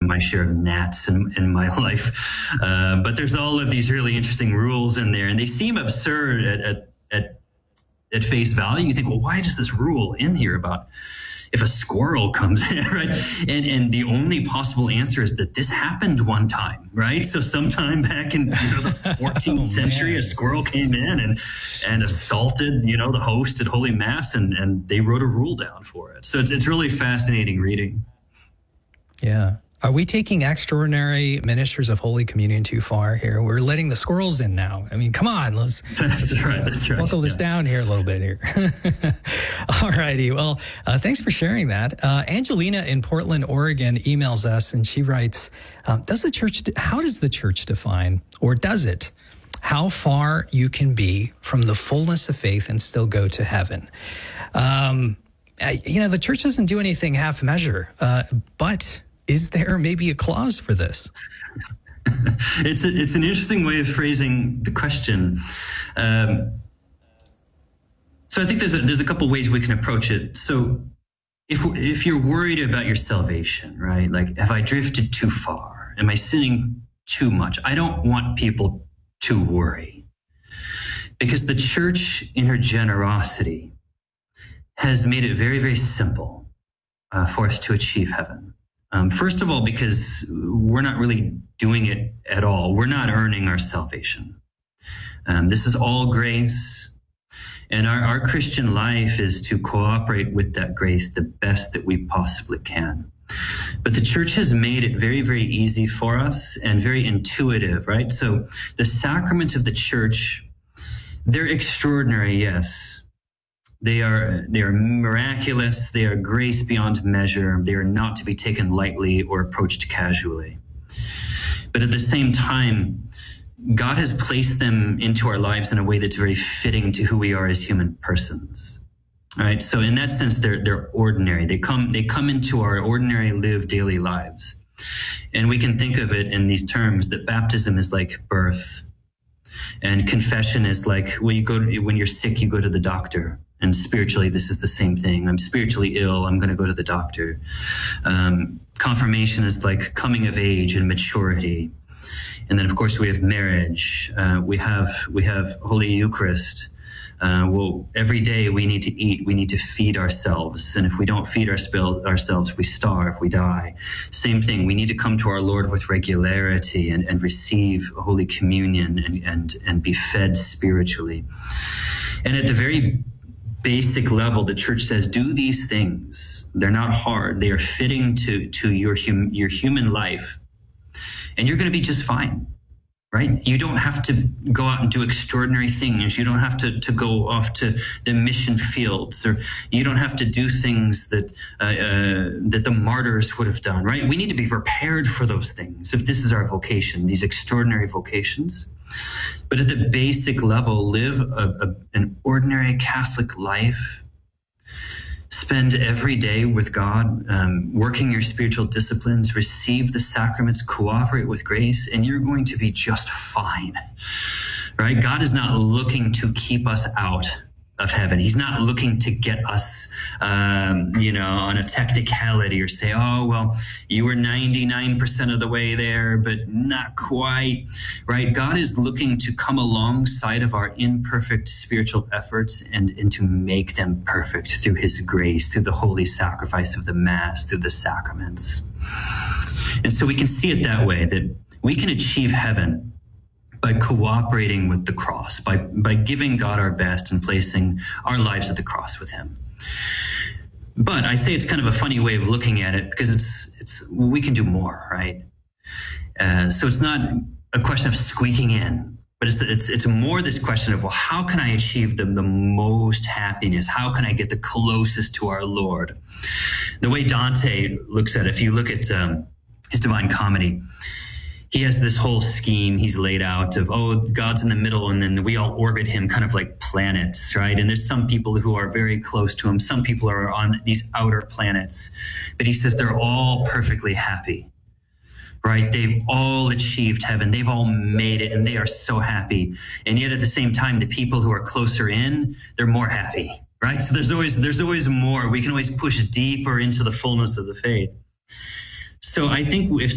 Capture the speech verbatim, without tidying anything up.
my share of gnats in, in my life. Uh, but there's all of these really interesting rules in there, and they seem absurd at, at, at, at face value. You think, well, why does this rule in here about if a squirrel comes in, right? And and the only possible answer is that this happened one time, right? So sometime back in, you know, the fourteenth oh, century, man. a squirrel came in and and assaulted, you know, the host at Holy Mass, and, and they wrote a rule down for it. So it's it's really fascinating reading. Yeah. Are we taking extraordinary ministers of Holy Communion too far here? We're letting the squirrels in now. I mean, come on, let's, that's let's right, that's right. buckle this yeah. down here a little bit here. All righty. Well, uh, thanks for sharing that. Uh, Angelina in Portland, Oregon emails us, and she writes, uh, does the church, how does the church define, or does it, how far you can be from the fullness of faith and still go to heaven? Um, I, you know, the church doesn't do anything half measure, uh, but is there maybe a clause for this? it's a, it's an interesting way of phrasing the question. Um, so I think there's a, there's a couple ways we can approach it. So if if you're worried about your salvation, right? Like, have I drifted too far? Am I sinning too much? I don't want people to worry, because the church, in her generosity, has made it very, very simple uh, for us to achieve heaven. Um, first of all, because we're not really doing it at all. We're not earning our salvation. Um, this is all grace. And our, our Christian life is to cooperate with that grace the best that we possibly can. But the church has made it very, very easy for us and very intuitive, right? So the sacraments of the church, they're extraordinary, yes. They are they are miraculous. They are grace beyond measure. They are not to be taken lightly or approached casually. But at the same time, God has placed them into our lives in a way that's very fitting to who we are as human persons. All right. So in that sense, they're they're ordinary. They come they come into our ordinary lived daily lives. And we can think of it in these terms, that baptism is like birth. And confession is like, well, you go to, when you're sick, you go to the doctor. And spiritually, this is the same thing. I'm spiritually ill. I'm going to go to the doctor. Um, confirmation is like coming of age and maturity. And then, of course, we have marriage. Uh, we have we have Holy Eucharist. Uh, well, every day we need to eat. We need to feed ourselves. And if we don't feed our spell, ourselves, we starve, we die. Same thing. We need to come to our Lord with regularity and, and receive Holy Communion and, and, and be fed spiritually. And at the very basic level, the church says, do these things. They're not hard. They are fitting to, to your, hum, your human life. And you're going to be just fine, right? You don't have to go out and do extraordinary things. You don't have to, to go off to the mission fields, or you don't have to do things that, uh, uh, that the martyrs would have done, right? We need to be prepared for those things if this is our vocation, these extraordinary vocations. But at the basic level, live a, a, an ordinary Catholic life. Spend every day with God, um, working your spiritual disciplines, receive the sacraments, cooperate with grace, and you're going to be just fine, right? God is not looking to keep us out of heaven. He's not looking to get us, um, you know, on a technicality or say, oh, well, you were ninety-nine percent of the way there, but not quite, right? God is looking to come alongside of our imperfect spiritual efforts and, and to make them perfect through his grace, through the holy sacrifice of the Mass, through the sacraments. And so we can see it that way, that we can achieve heaven by cooperating with the cross, by, by giving God our best and placing our lives at the cross with him. But I say it's kind of a funny way of looking at it, because it's, it's, we can do more, right? Uh, so it's not a question of squeaking in, but it's, it's, it's more this question of, well, how can I achieve the, the most happiness? How can I get the closest to our Lord? The way Dante looks at it, if you look at um, his Divine Comedy, he has this whole scheme he's laid out of, oh, God's in the middle, and then we all orbit him kind of like planets, right? And there's some people who are very close to him. Some people are on these outer planets. But he says they're all perfectly happy, right? They've all achieved heaven. They've all made it, and they are so happy. And yet at the same time, the people who are closer in, they're more happy, right? So there's always, there's always more. We can always push deeper into the fullness of the faith. So I think if